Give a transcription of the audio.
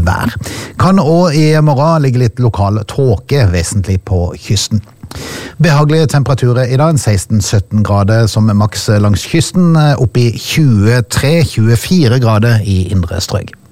vær. Kan også i morgen ligge litt lokal tåke vesentlig på kysten. Behagelige temperaturer i dag, 16-17 grader som maks langs kysten, opp i 23-24 grader i indre strøk.